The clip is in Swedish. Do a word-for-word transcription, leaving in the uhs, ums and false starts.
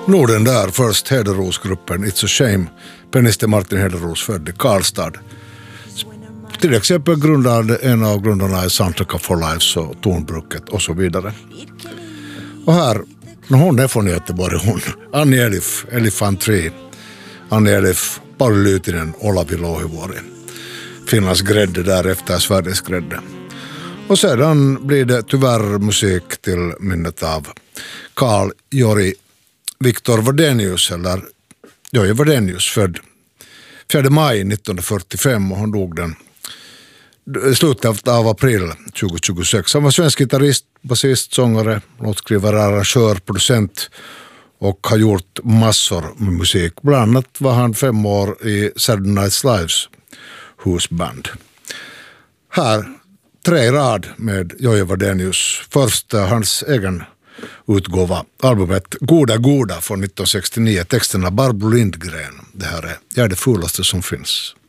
Norden där, först Hederosgruppen It's a Shame, pianisten Martin Hederos född i Karlstad. Till exempel grundade en av grundarna i Soundtrack for Lives och Tornbruket och så vidare. Och här, hon är från Göteborg, hon, Annie Elif, Elifantri, Annie Elif, Pauli Lyytinen, Olavi Louhivuori. Finlands grädde därefter, Sveriges grädde. Och sedan blir det tyvärr musik till minnet av Carl Jori Viktor Wadenius, eller Jori Wadenius, född fjärde maj nittonhundrafyrtiofem, och han dog den i slutet av april tjugohundratjugosex. Han var svensk gitarrist, basist, sångare, låtskrivare, arrangör, producent och har gjort massor med musik. Bland annat var han fem år i Saturday Night Lives husband. Här tre i rad med Jori Wadenius. Först hans egen utgåva, albumet Goda Goda från nittonhundrasextionio, texterna Barbro Lindgren. Det här är, ja, det fulaste som finns.